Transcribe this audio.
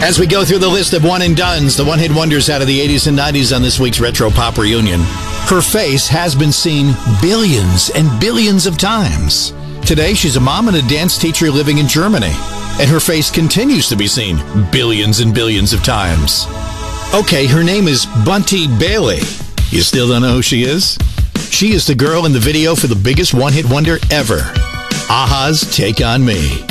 As we go through the list of one and dones, the one-hit wonders out of the 80s and 90s on this week's Retro Pop Reunion, her face has been seen billions and billions of times. Today, she's a mom and a dance teacher living in Germany, and her face continues to be seen billions and billions of times. Okay, her name is Bunty Bailey. You still don't know who she is? She is the girl in the video for the biggest one-hit wonder ever, a-ha's Take On Me.